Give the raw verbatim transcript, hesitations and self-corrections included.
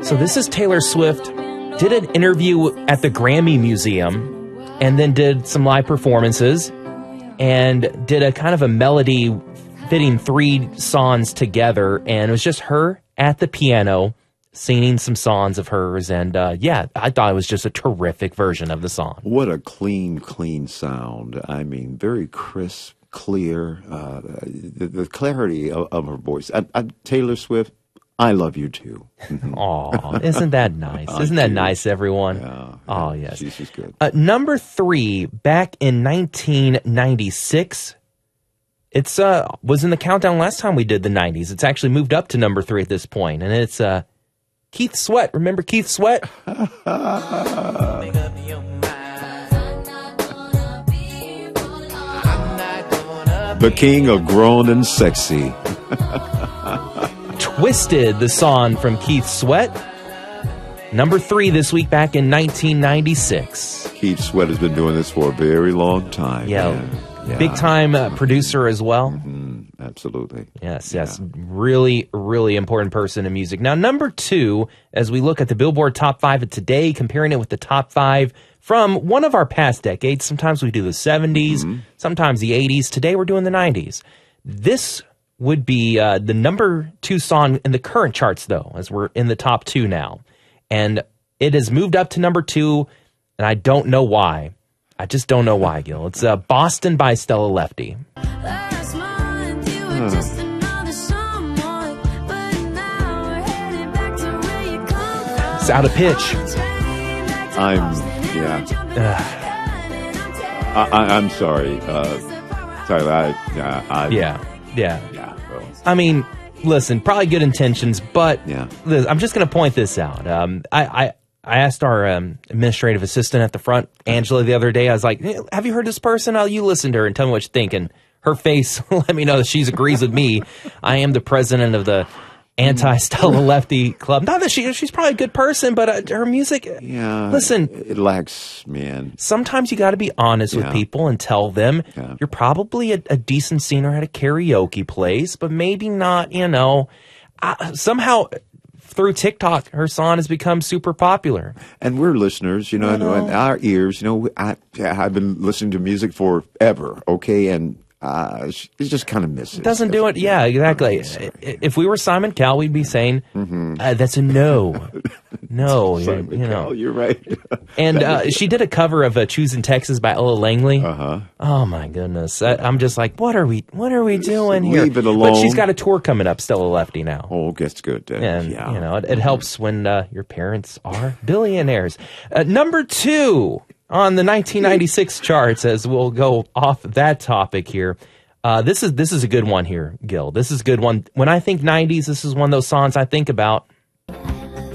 So this is Taylor Swift. Did an interview at the Grammy Museum and then did some live performances and did a kind of a melody fitting three songs together. And it was just her at the piano singing some songs of hers. And uh, yeah, I thought it was just a terrific version of the song. What a clean, clean sound. I mean, very crisp, clear, uh, the, the clarity of, of her voice. I, I, Taylor Swift, I love you too. Aw, isn't that nice? Isn't that nice, everyone? Yeah, oh, yeah, yes. She's just good. Uh, number three, back in nineteen ninety-six, it's uh was in the countdown last time we did the nineties. It's actually moved up to number three at this point, and it's uh Keith Sweat. Remember Keith Sweat? The king of grown and sexy. Twisted, the song from Keith Sweat. Number three this week, back in nineteen ninety-six. Keith Sweat has been doing this for a very long time. Yeah, yeah. big time uh, producer as well. Mm-hmm. Absolutely. Yes, yes. Yeah. Really, really important person in music. Now, number two, as we look at the Billboard Top five of today, comparing it with the Top five from one of our past decades. Sometimes we do the seventies, mm-hmm. sometimes the eighties. Today we're doing the nineties. This would be uh, the number two song in the current charts, though, as we're in the top two now. And it has moved up to number two, and I don't know why. I just don't know why, Gil. It's uh, Boston by Stella Lefty. Huh. It's out of pitch. I'm, yeah. I, I, I'm sorry, uh, Tyler. I, yeah, I, yeah, yeah. yeah well. I mean, listen, probably good intentions, but yeah. listen, I'm just going to point this out. Um, I, I, I asked our um, administrative assistant at the front, Angela, the other day. I was like, hey, "Have you heard this person? Oh, you listen to her and tell me what you think." And her face let me know that she agrees with me. I am the president of the anti-Stella Lefty club. Not that she she's probably a good person, but uh, her music. Yeah. Listen, it lacks, man. Sometimes you got to be honest yeah. with people and tell them yeah. you're probably a, a decent singer at a karaoke place, but maybe not. You know, uh, somehow through TikTok, her song has become super popular. And we're listeners, you know, you know. and our ears. You know, I I've been listening to music forever. Okay, and. Uh, it just kind of misses. Doesn't do it. Yeah, exactly. If we were Simon Cowell, we'd be saying, mm-hmm. uh, that's a no. No, Simon you, you know. Cowell, you're right. And uh, she did a cover of uh, Choosing Texas by Ella Langley. Uh-huh. Oh, my goodness. I, I'm just like, what are we What are we doing here? Leave it alone. But she's got a tour coming up, Stella Lefty, now. Oh, that's good. Uh, and, yeah. you know, it, it helps when uh, your parents are billionaires. Uh, number two on the nineteen ninety-six charts, as we'll go off that topic here. Uh, this is this is a good one here, Gil. This is a good one. When I think nineties, this is one of those songs I think about.